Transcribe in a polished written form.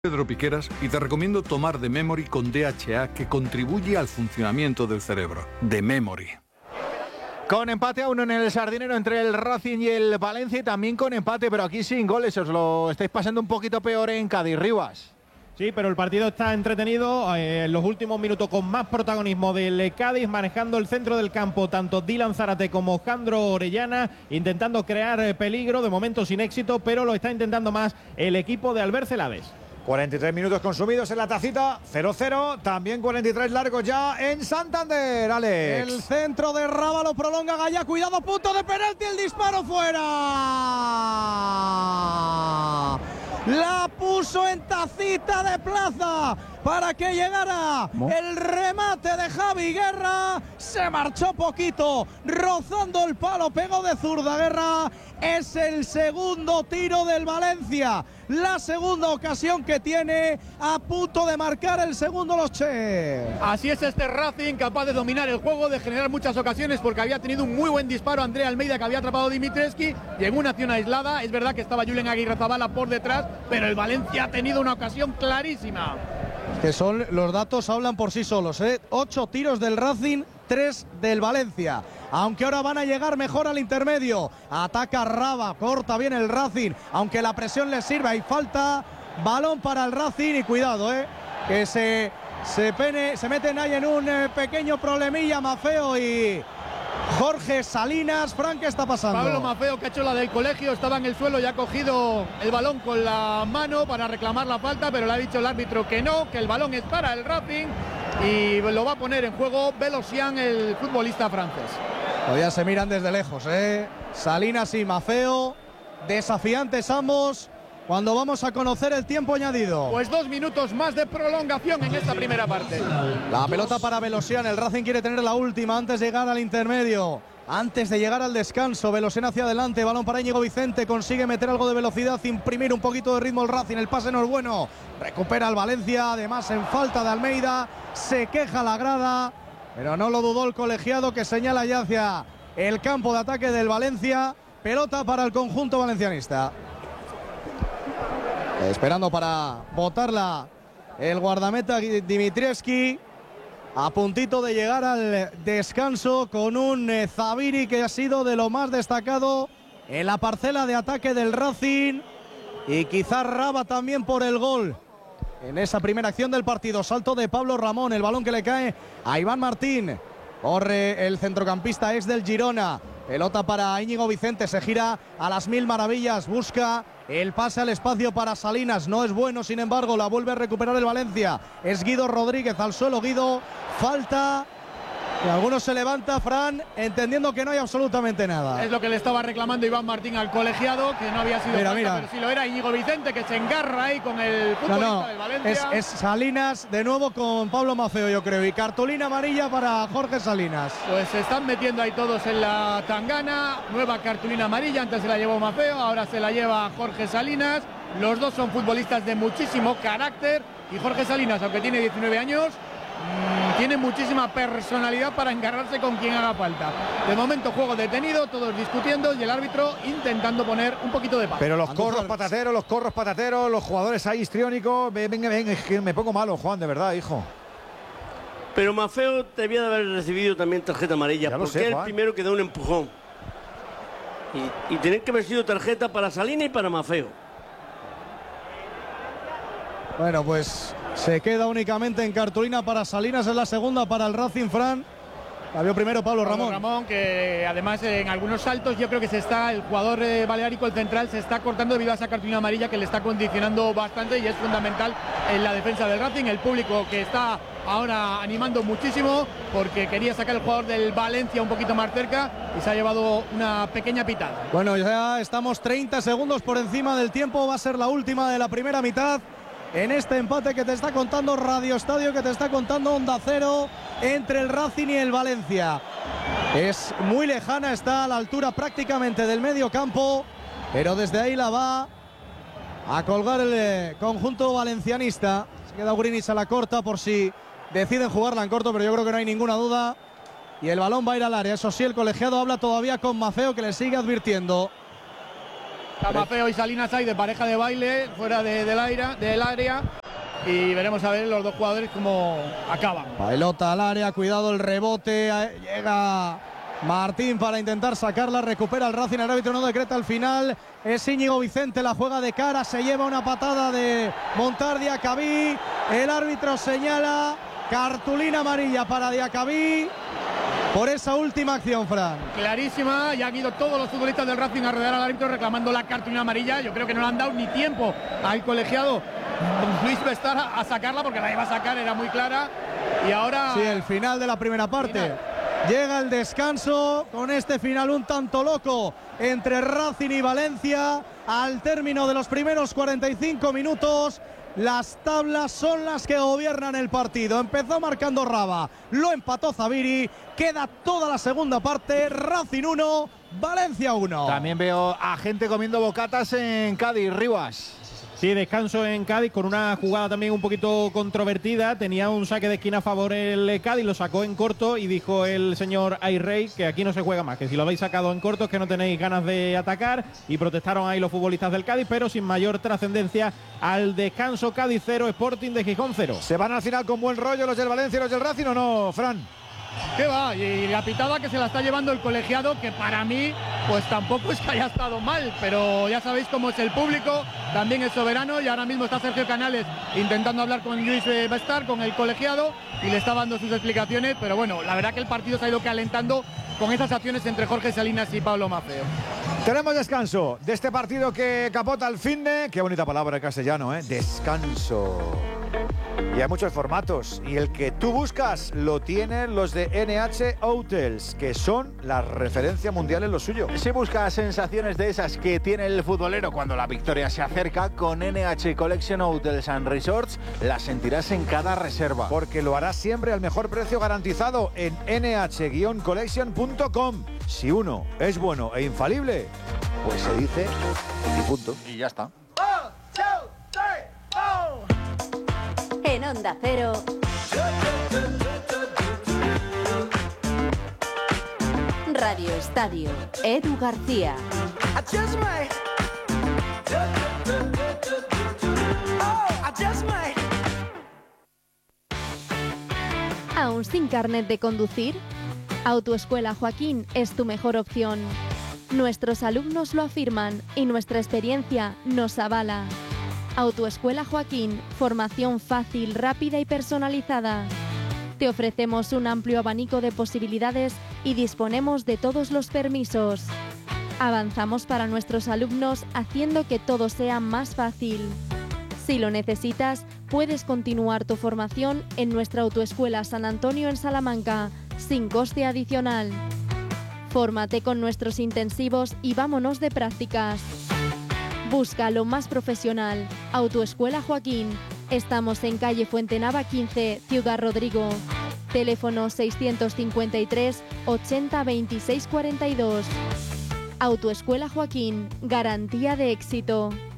Pedro Piqueras y te recomiendo tomar The Memory con DHA, que contribuye al funcionamiento del cerebro. The Memory. Con empate a 1 en el Sardinero entre el Racing y el Valencia, y también con empate, pero aquí sin goles. Os lo estáis pasando un poquito peor en Cádiz, Rivas. Sí, pero el partido está entretenido. En los últimos minutos con más protagonismo del Cádiz, manejando el centro del campo tanto Dylan Zárate como Jandro Orellana, intentando crear peligro, de momento sin éxito, pero lo está intentando más el equipo de Albert Celades. 43 minutos consumidos en la tacita, 0-0, también 43 largos ya en Santander, Alex. El centro de Rábalo prolonga Gaya, cuidado, punto de penalti, el disparo fuera. La puso en tacita de plaza para que llegara el remate de Javi Guerra. Se marchó poquito, rozando el palo, pegó de zurda Guerra. Es el segundo tiro del Valencia, la segunda ocasión que tiene, a punto de marcar el segundo los Che. Así es este Racing, capaz de dominar el juego, de generar muchas ocasiones, porque había tenido un muy buen disparo Andrea Almeida, que había atrapado a Dimitrescu, y en una acción aislada. Es verdad que estaba Julen Aguirrezabala por detrás, pero el Valencia ha tenido una ocasión clarísima. Que son, los datos hablan por sí solos, 8 tiros del Racing, 3 del Valencia. Aunque ahora van a llegar mejor al intermedio. Ataca Raba, corta bien el Racing, aunque la presión le sirve. Hay falta, balón para el Racing y cuidado, que se meten ahí en un pequeño problemilla Mafeo y Jorge Salinas. Fran, ¿qué está pasando? Pablo Mafeo, que ha hecho la del colegio, estaba en el suelo y ha cogido el balón con la mano para reclamar la falta, pero le ha dicho el árbitro que no, que el balón es para el Racing y lo va a poner en juego Velocian, el futbolista francés. Todavía se miran desde lejos, Salinas y Mafeo, desafiantes ambos, cuando vamos a conocer el tiempo añadido. Pues 2 minutos más de prolongación en esta primera parte. La pelota para Velocian, el Racing quiere tener la última antes de llegar al intermedio, antes de llegar al descanso. Velocian hacia adelante, balón para Íñigo Vicente, consigue meter algo de velocidad, imprimir un poquito de ritmo el Racing, el pase no es bueno, recupera el Valencia, además en falta de Almeida, se queja la grada, pero no lo dudó el colegiado, que señala ya hacia el campo de ataque del Valencia. Pelota para el conjunto valencianista. Esperando para botarla el guardameta Dimitrescu, a puntito de llegar al descanso con un Zabiri que ha sido de lo más destacado en la parcela de ataque del Racing, y quizás Raba también por el gol en esa primera acción del partido. Salto de Pablo Ramón, el balón que le cae a Iván Martín. Corre el centrocampista ex del Girona. Pelota para Íñigo Vicente, se gira a las mil maravillas, busca el pase al espacio para Salinas, no es bueno, sin embargo la vuelve a recuperar el Valencia. Es Guido Rodríguez al suelo, Guido, falta. Y algunos se levanta, Fran, entendiendo que no hay absolutamente nada. Es lo que le estaba reclamando Iván Martín al colegiado, que no había sido falta, pero sí lo era. Íñigo Vicente, que se engarra ahí con el futbolista del Valencia. Es Salinas de nuevo con Pablo Mafeo, yo creo, y cartulina amarilla para Jorge Salinas. Pues se están metiendo ahí todos en la tangana. Nueva cartulina amarilla, antes se la llevó Mafeo, ahora se la lleva Jorge Salinas. Los dos son futbolistas de muchísimo carácter, y Jorge Salinas, aunque tiene 19 años, tiene muchísima personalidad para engarrarse con quien haga falta. De momento juego detenido, todos discutiendo y el árbitro intentando poner un poquito de paz. Pero los corros patateros, los jugadores ahí histriónicos. Venga, es que me pongo malo, Juan, de verdad, hijo. Pero Mafeo debía de haber recibido también tarjeta amarilla, porque es el primero que da un empujón. Y tiene que haber sido tarjeta para Salinas y para Mafeo. Bueno, pues se queda únicamente en cartulina para Salinas, en la segunda para el Racing, Fran. La vio primero Pablo Ramón, que además en algunos saltos yo creo que el jugador baleárico, el central, se está cortando debido a esa cartulina amarilla que le está condicionando bastante y es fundamental en la defensa del Racing. El público que está ahora animando muchísimo porque quería sacar el jugador del Valencia un poquito más cerca y se ha llevado una pequeña pitada. Bueno, ya estamos 30 segundos por encima del tiempo, va a ser la última de la primera mitad. En este empate que te está contando Radio Estadio, que te está contando Onda Cero, entre el Racing y el Valencia. Es muy lejana, está a la altura prácticamente del medio campo, pero desde ahí la va a colgar el conjunto valencianista. Se queda Urinis a la corta por si deciden jugarla en corto, pero yo creo que no hay ninguna duda. Y el balón va a ir al área. Eso sí, el colegiado habla todavía con Mafeo, que le sigue advirtiendo. Mafeo y Salinas hay de pareja de baile fuera del área. Y veremos a ver los dos jugadores cómo acaban. Pelota al área, cuidado el rebote. Llega Martín para intentar sacarla, recupera el Racing, el árbitro no decreta el final. Es Íñigo Vicente, la juega de cara, se lleva una patada de Montar-Diacabí. El árbitro señala cartulina amarilla para Diacabí por esa última acción, Fran. Clarísima, ya han ido todos los futbolistas del Racing a rodear al árbitro reclamando la cartulina amarilla. Yo creo que no le han dado ni tiempo al colegiado Luis Bestar a sacarla, porque la iba a sacar, era muy clara. Y ahora... Sí, el final de la primera parte. Llega el descanso con este final un tanto loco entre Racing y Valencia. Al término de los primeros 45 minutos, las tablas son las que gobiernan el partido. Empezó marcando Raba, lo empató Zaviri. Queda toda la segunda parte. Racing 1, Valencia 1. También veo a gente comiendo bocatas en Cádiz, Rivas. Sí, descanso en Cádiz con una jugada también un poquito controvertida. Tenía un saque de esquina a favor el Cádiz, lo sacó en corto y dijo el señor Ayrey que aquí no se juega más, que si lo habéis sacado en corto es que no tenéis ganas de atacar, y protestaron ahí los futbolistas del Cádiz, pero sin mayor trascendencia. Al descanso, Cádiz 0, Sporting de Gijón 0. ¿Se van al final con buen rollo los del Valencia y los del Racing o no, Fran? ¿Qué va? Y la pitada que se la está llevando el colegiado, que para mí pues tampoco es que haya estado mal, pero ya sabéis cómo es el público, también es soberano, y ahora mismo está Sergio Canales intentando hablar con Luis Bestar, con el colegiado, y le está dando sus explicaciones, pero bueno, la verdad que el partido se ha ido calentando con esas acciones entre Jorge Salinas y Pablo Mafeo. Tenemos descanso de este partido que capota el finde. Qué bonita palabra en castellano, ¿eh? Descanso. Y hay muchos formatos, y el que tú buscas lo tienen los de NH Hotels, que son la referencia mundial en lo suyo. Si buscas sensaciones de esas que tiene el futbolero cuando la victoria se acerca, con NH Collection Hotels and Resorts las sentirás en cada reserva. Porque lo harás siempre al mejor precio garantizado en nh-collection.com. Si uno es bueno e infalible, pues se dice y punto. Y ya está. En Onda Cero, Radio Estadio, Edu García. ¿Aún sin carnet de conducir? Autoescuela Joaquín es tu mejor opción. Nuestros alumnos lo afirman y nuestra experiencia nos avala. Autoescuela Joaquín, formación fácil, rápida y personalizada. Te ofrecemos un amplio abanico de posibilidades y disponemos de todos los permisos. Avanzamos para nuestros alumnos haciendo que todo sea más fácil. Si lo necesitas, puedes continuar tu formación en nuestra Autoescuela San Antonio en Salamanca, sin coste adicional. Fórmate con nuestros intensivos y vámonos de prácticas. Busca lo más profesional. Autoescuela Joaquín. Estamos en calle Fuentenava 15, Ciudad Rodrigo. Teléfono 653 80 26 42. Autoescuela Joaquín. Garantía de éxito.